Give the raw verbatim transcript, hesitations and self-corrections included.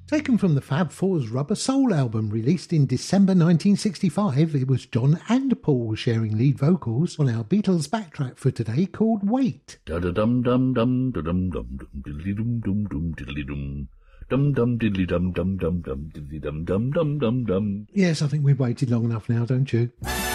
Taken from the Fab Four's Rubber Soul album released in December nineteen sixty-five, it was John and Paul sharing lead vocals on our Beatles backtrack for today called Wait. Da-da-dum dum dum da-dum dum dum diddly dum dum dum diddly dum. Dum dum diddly dum dum dum dum diddly dum dum dum dum dum. Yes, I think we've waited long enough now, don't you?